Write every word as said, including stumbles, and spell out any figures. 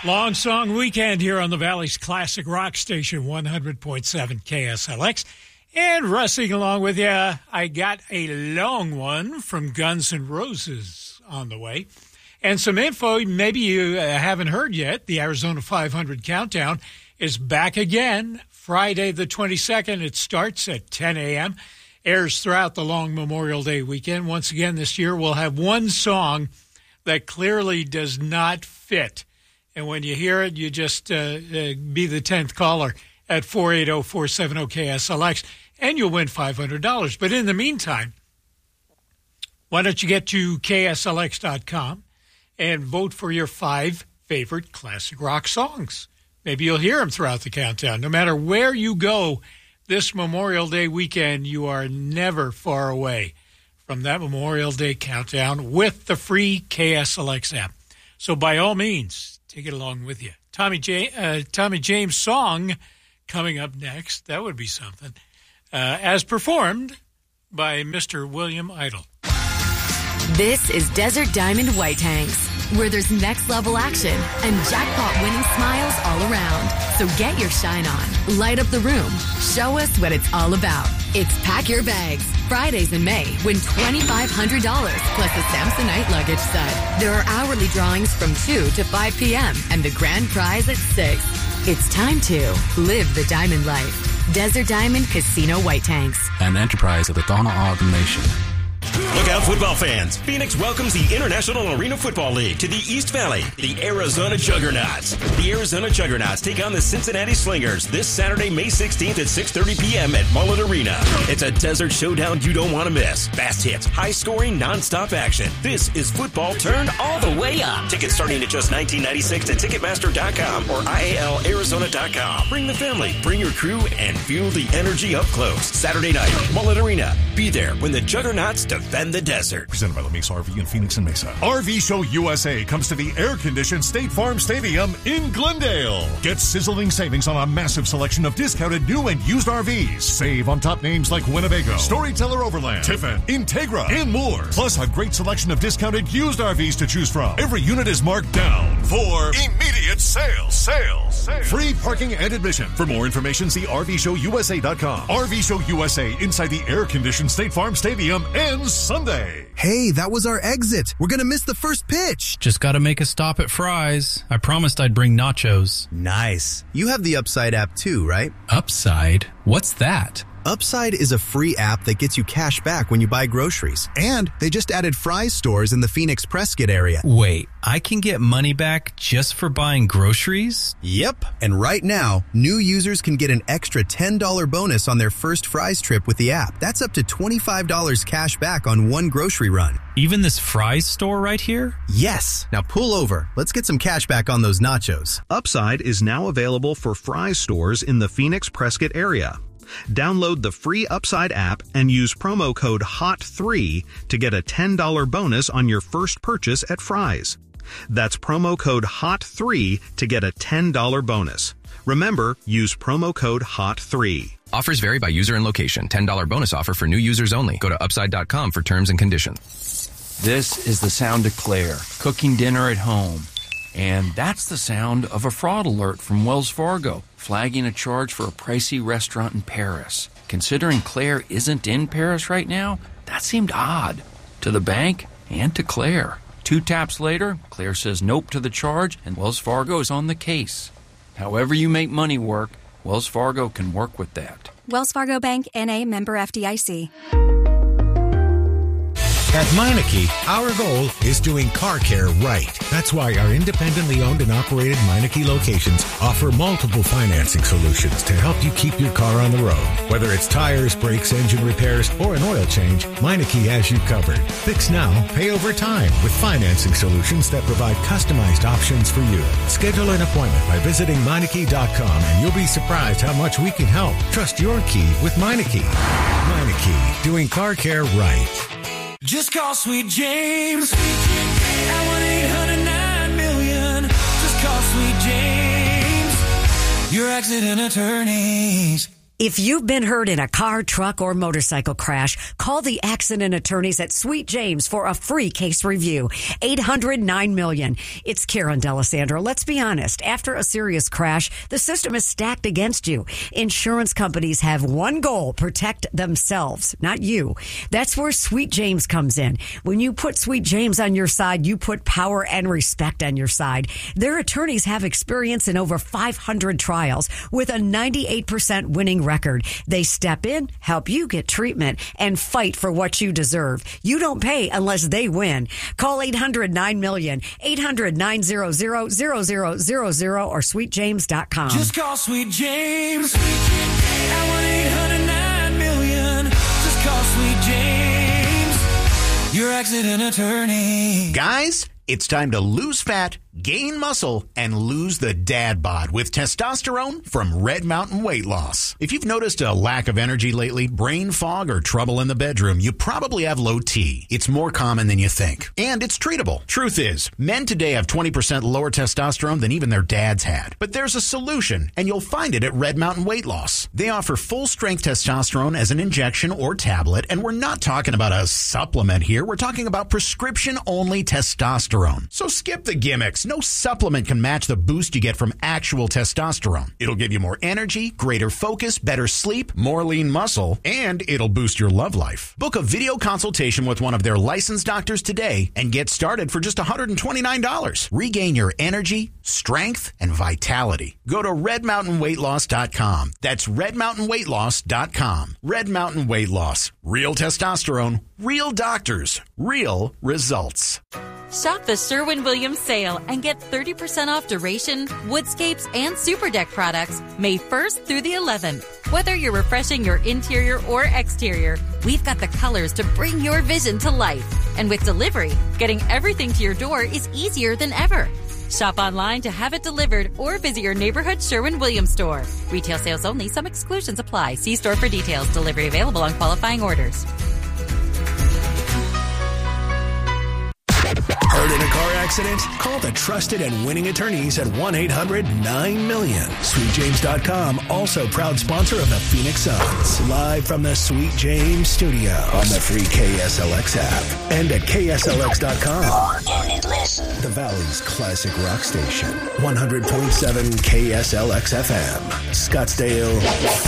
Long Song Weekend here on the Valley's Classic Rock Station, one hundred point seven K S L X. And rushing along with you, I got a long one from Guns N' Roses on the way. And some info maybe you haven't heard yet. The Arizona five hundred Countdown is back again Friday the twenty-second. It starts at ten a.m., airs throughout the long Memorial Day weekend. Once again, this year we'll have one song that clearly does not fit. And when you hear it, you just uh, uh, be the tenth caller at four eight zero, four seven zero K S L X, and you'll win five hundred dollars. But in the meantime, why don't you get to K S L X dot com and vote for your five favorite classic rock songs. Maybe you'll hear them throughout the countdown. No matter where you go this Memorial Day weekend, you are never far away from that Memorial Day countdown with the free K S L X app. So by all means, take it along with you. Tommy J- uh, Tommy James' song coming up next. That would be something. Uh, as performed by Mister William Idol. This is Desert Diamond White Tanks, where there's next-level action and jackpot-winning smiles all around. So get your shine on, light up the room, show us what it's all about. It's Pack Your Bags. Fridays in May, win twenty-five hundred dollars plus a Samsonite luggage set. There are hourly drawings from two to five p.m. and the grand prize at six. It's time to live the diamond life. Desert Diamond Casino White Tanks. An enterprise of the Donna Ogden Nation. Look out, football fans. Phoenix welcomes the International Arena Football League to the East Valley, the Arizona Juggernauts. The Arizona Juggernauts take on the Cincinnati Slingers this Saturday, May sixteenth at six thirty p.m. at Mullet Arena. It's a desert showdown you don't want to miss. Fast hits, high-scoring, non-stop action. This is football turned all the way up. Tickets starting at just nineteen ninety-six at Ticketmaster dot com or I A L Arizona dot com. Bring the family, bring your crew, and feel the energy up close. Saturday night, Mullet Arena. Be there when the Juggernauts defend the desert. Presented by La Mesa R V in Phoenix and Mesa. R V Show U S A comes to the air-conditioned State Farm Stadium in Glendale. Get sizzling savings on a massive selection of discounted new and used R Vs. Save on top names like Winnebago, Storyteller Overland, Tiffin, Integra, and more. Plus a great selection of discounted used R Vs to choose from. Every unit is marked down for immediate sales. Sales. Sales. Free parking and admission. For more information, see R V show U S A dot com. R V Show U S A inside the air-conditioned State Farm Stadium ends Sunday. Hey, that was our exit. We're going to miss the first pitch. Just got to make a stop at Fry's. I promised I'd bring nachos. Nice. You have the Upside app too, right? Upside? What's that? Upside is a free app that gets you cash back when you buy groceries. And they just added Fry's stores in the Phoenix Prescott area. Wait, I can get money back just for buying groceries? Yep. And right now, new users can get an extra ten dollars bonus on their first Fry's trip with the app. That's up to twenty-five dollars cash back on one grocery run. Even this Fry's store right here? Yes. Now pull over. Let's get some cash back on those nachos. Upside is now available for Fry's stores in the Phoenix Prescott area. Download the free Upside app and use promo code H O T three to get a ten dollars bonus on your first purchase at Fry's. That's promo code H O T three to get a ten dollars bonus. Remember, use promo code H O T three. Offers vary by user and location. ten dollars bonus offer for new users only. Go to upside dot com for terms and conditions. This is the sound of Claire, cooking dinner at home. And that's the sound of a fraud alert from Wells Fargo, flagging a charge for a pricey restaurant in Paris. Considering Claire isn't in Paris right now, that seemed odd. To the bank and to Claire. Two taps later, Claire says nope to the charge, and Wells Fargo is on the case. However you make money work, Wells Fargo can work with that. Wells Fargo Bank, N A, member F D I C. At Meineke, our goal is doing car care right. That's why our independently owned and operated Meineke locations offer multiple financing solutions to help you keep your car on the road. Whether it's tires, brakes, engine repairs, or an oil change, Meineke has you covered. Fix now, pay over time with financing solutions that provide customized options for you. Schedule an appointment by visiting Meineke dot com and you'll be surprised how much we can help. Trust your key with Meineke. Meineke, doing car care right. Just call Sweet James at one eight hundred nine million. Just call Sweet James, your accident attorneys. If you've been hurt in a car, truck, or motorcycle crash, call the accident attorneys at Sweet James for a free case review. eight hundred nine million. It's Karen D'Alessandro. Let's be honest. After a serious crash, the system is stacked against you. Insurance companies have one goal: protect themselves, not you. That's where Sweet James comes in. When you put Sweet James on your side, you put power and respect on your side. Their attorneys have experience in over five hundred trials with a ninety-eight percent winning record. They step in, help you get treatment, and fight for what you deserve. You don't pay unless they win. Call eight hundred nine million, eight hundred nine hundred, zero zero zero zero or sweet james dot com. Just call Sweet James at one eight hundred nine million. Just call Sweet James, your accident attorney. Guys, it's time to lose fat, gain muscle, and lose the dad bod with testosterone from Red Mountain Weight Loss. If you've noticed a lack of energy lately, brain fog, or trouble in the bedroom, you probably have low T. It's more common than you think. And it's treatable. Truth is, men today have twenty percent lower testosterone than even their dads had. But there's a solution, and you'll find it at Red Mountain Weight Loss. They offer full-strength testosterone as an injection or tablet, and we're not talking about a supplement here. We're talking about prescription-only testosterone. So skip the gimmicks. No supplement can match the boost you get from actual testosterone. It'll give you more energy, greater focus, better sleep, more lean muscle, and it'll boost your love life. Book a video consultation with one of their licensed doctors today and get started for just one hundred twenty-nine dollars. Regain your energy, strength, and vitality. Go to red mountain weight loss dot com. That's red mountain weight loss dot com. Red Mountain Weight Loss. Real testosterone, real doctors, real results. Shop the Sherwin-Williams sale and get thirty percent off Duration, Woodscapes, and Super Deck products May first through the eleventh. Whether you're refreshing your interior or exterior, we've got the colors to bring your vision to life. And with delivery, getting everything to your door is easier than ever. Shop online to have it delivered or visit your neighborhood Sherwin-Williams store. Retail sales only. Some exclusions apply. See store for details. Delivery available on qualifying orders. Hurt in a car accident? Call the trusted and winning attorneys at one eight hundred nine million. sweet james dot com, also proud sponsor of the Phoenix Suns. Live from the Sweet James studio on the free K S L X app and at K S L X dot com. The Valley's classic rock station, one hundred point seven K S L X F M, Scottsdale,